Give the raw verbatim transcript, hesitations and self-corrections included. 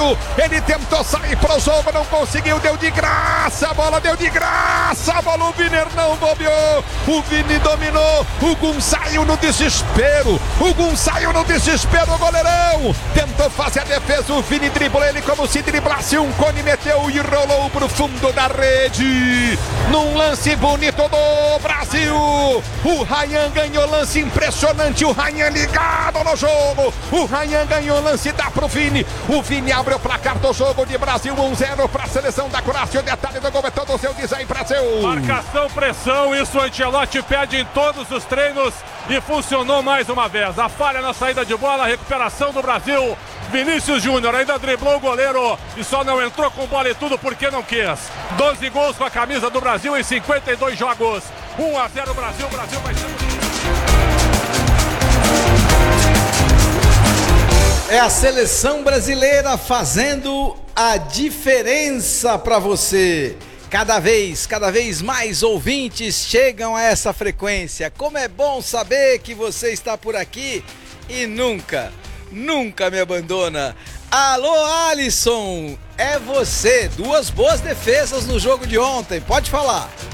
Ele tentou sair pro jogo, não conseguiu, deu de graça, a bola deu de graça, a bola, o Vini não bobeou, o Vini dominou, o Gum saiu no desespero, o Gum saiu no desespero, o goleirão tentou fazer a defesa, o Vini driblou ele como se driblasse um cone, meteu e rolou pro fundo da rede, num lance bonito do Brasil. O Ryan ganhou lance impressionante, o Ryan ligado no jogo, o Ryan ganhou lance, dá pro Vini, o Vini abre o placar do jogo de Brasil, um a zero para a seleção da Croácia. O detalhe do gol é todo seu, diz aí, Brasil. Marcação, pressão, isso o Ancelotti pede em todos os treinos e funcionou mais uma vez. A falha na saída de bola, a recuperação do Brasil. Vinícius Júnior ainda driblou o goleiro e só não entrou com bola e tudo porque não quis. doze gols com a camisa do Brasil em cinquenta e dois jogos. um a zero Brasil, Brasil vai ser... É a seleção brasileira fazendo a diferença para você. Cada vez, cada vez mais ouvintes chegam a essa frequência. Como é bom saber que você está por aqui e nunca, nunca me abandona. Alô, Alisson, é você. Duas boas defesas no jogo de ontem, pode falar.